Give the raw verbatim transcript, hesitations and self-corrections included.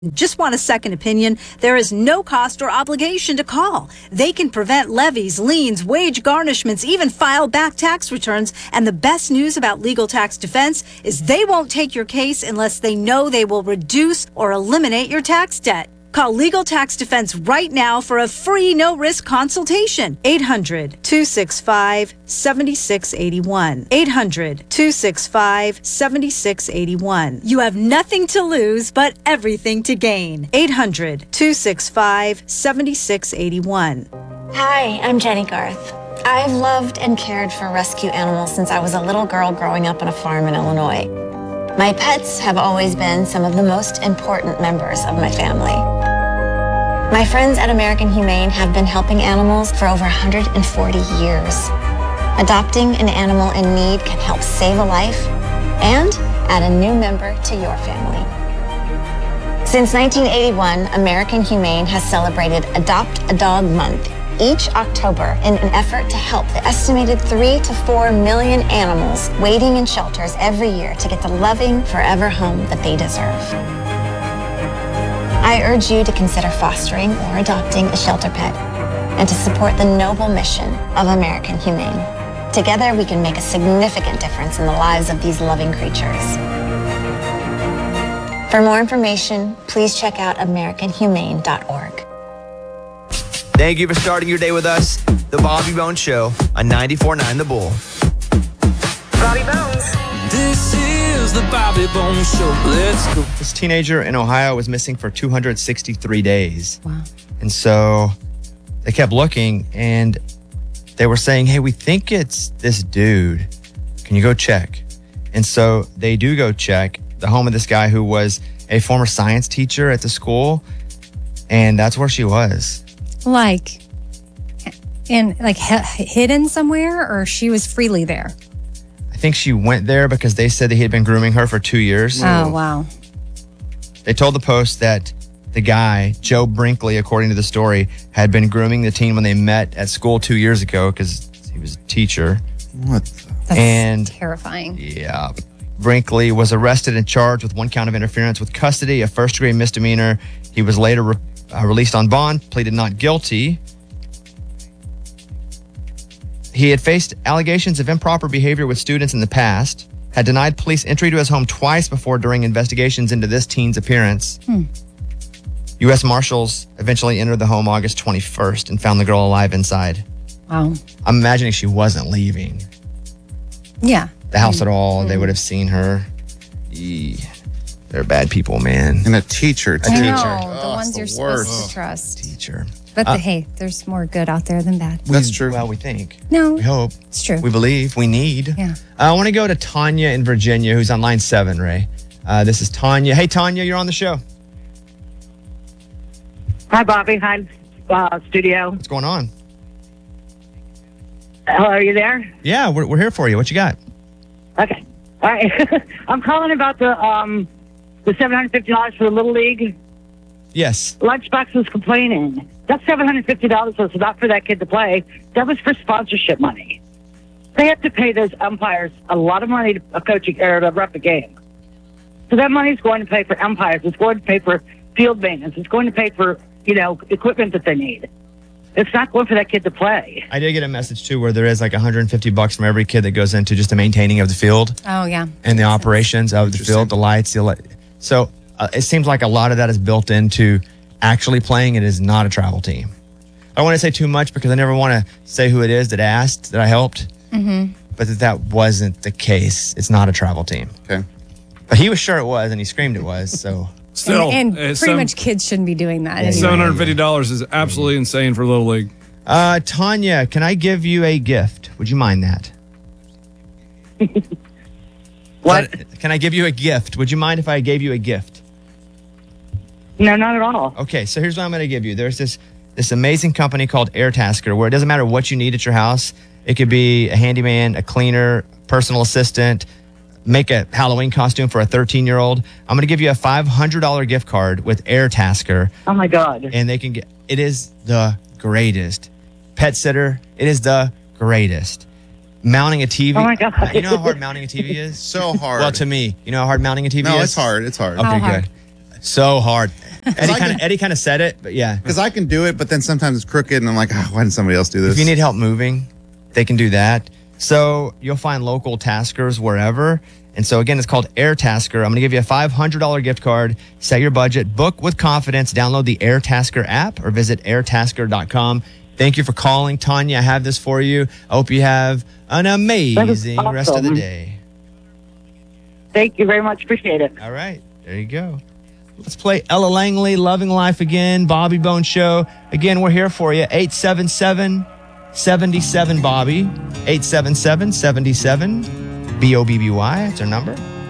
Just want a second opinion? There is no cost or obligation to call. They can prevent levies, liens, wage garnishments, even file back tax returns. And the best news about Legal Tax Defense is they won't take your case unless they know they will reduce or eliminate your tax debt. Call Legal Tax Defense right now for a free no-risk consultation. eight hundred, two six five, seven six eight one. eight hundred, two six five, seven six eight one. You have nothing to lose, but everything to gain. eight hundred, two six five, seven six eight one. Hi, I'm Jenny Garth. I've loved and cared for rescue animals since I was a little girl growing up on a farm in Illinois. My pets have always been some of the most important members of my family. My friends at American Humane have been helping animals for over one hundred forty years. Adopting an animal in need can help save a life and add a new member to your family. Since nineteen eighty-one, American Humane has celebrated Adopt a Dog Month each October in an effort to help the estimated three to four million animals waiting in shelters every year to get the loving, forever home that they deserve. I urge you to consider fostering or adopting a shelter pet and to support the noble mission of American Humane. Together, we can make a significant difference in the lives of these loving creatures. For more information, please check out american humane dot org. Thank you for starting your day with us, The Bobby Bones Show on ninety-four point nine The Bull. Bobby Bones. This is the Bobby Bones Show. Let's go. This teenager in Ohio was missing for two hundred sixty-three days. Wow. And so they kept looking and they were saying, hey, we think it's this dude. Can you go check? And so they do go check the home of this guy who was a former science teacher at the school. And that's where she was. Like, in like h- hidden somewhere, or she was freely there? I think she went there because they said that he had been grooming her for two years. Oh, wow. They told the Post that the guy, Joe Brinkley, according to the story, had been grooming the teen when they met at school two years ago because he was a teacher. What the? That's and terrifying. Yeah. Brinkley was arrested and charged with one count of interference with custody, a first-degree misdemeanor. He was later re- uh, released on bond, pleaded not guilty. He had faced allegations of improper behavior with students in the past, had denied police entry to his home twice before during investigations into this teen's appearance. Hmm. U S Marshals eventually entered the home August twenty-first and found the girl alive inside. Wow. I'm imagining she wasn't leaving Yeah. the house at all. They would have seen her. Eee. They're bad people, man. And a teacher, too. I know, teacher. the Oh, ones it's you're the supposed worst. to trust. Teacher. But Uh, the, hey, there's more good out there than bad. That's We- true. Well, we think. No, We hope. it's true. We believe. We need. Yeah. Uh, I want to go to Tanya in Virginia, who's on line seven, Ray. Uh, this is Tanya. Hey, Tanya, you're on the show. Hi, Bobby. Hi, uh, studio. What's going on? Hello, are you there? Yeah, we're, we're here for you. What you got? Okay. All right. I'm calling about the um the seven hundred fifty dollars for the Little League. Yes. Lunchbox was complaining. That seven hundred fifty dollars was not for that kid to play. That was for sponsorship money. They have to pay those umpires a lot of money to uh, coach a, or to rep a game. So that money is going to pay for umpires. It's going to pay for field maintenance. It's going to pay for, you know, equipment that they need. It's not going for that kid to play. I did get a message, too, where there is like one hundred fifty bucks from every kid that goes into just the maintaining of the field Oh, yeah. and the operations of the field, the lights. The li- so uh, it seems like a lot of that is built into actually playing. It is not a travel team. I don't want to say too much because I never want to say who it is that asked, that I helped. Mm-hmm. But that, that wasn't the case. It's not a travel team. Okay. But he was sure it was, and he screamed it was. So Still, and and uh, pretty seven- much kids shouldn't be doing that anyway. seven hundred fifty dollars is absolutely insane for Little League. Uh, Tanya, can I give you a gift? Would you mind that? What? That- Can I give you a gift? Would you mind if I gave you a gift? No, not at all. Okay, so here's what I'm going to give you. There's this this amazing company called AirTasker where it doesn't matter what you need at your house. It could be a handyman, a cleaner, personal assistant, make a Halloween costume for a thirteen-year-old. I'm going to give you a five hundred dollars gift card with AirTasker. Oh, my God. And they can get, it is the greatest. Pet sitter, it is the greatest. Mounting a T V. Oh, my God. You know how hard mounting a T V is? So hard. Well, to me, you know how hard mounting a T V is? no, it's hard. It's hard. Okay, How hard? good. So hard. Eddie kind of Eddie kind of said it, but yeah. Because I can do it, but then sometimes it's crooked, and I'm like, oh, why didn't somebody else do this? If you need help moving, they can do that. So you'll find local taskers wherever. And so again, it's called Air Tasker. I'm going to give you a five hundred dollars gift card. Set your budget. Book with confidence. Download the Air Tasker app or visit air tasker dot com. Thank you for calling, Tanya. I have this for you. I hope you have an amazing awesome. rest of the day. Thank you very much. Appreciate it. All right. There you go. Let's play Ella Langley, Loving Life again, Bobby Bone Show. Again, we're here for you. eight seven seven, seven seven, Bobby. eight seven seven, seven seven, B O B B Y. That's our number.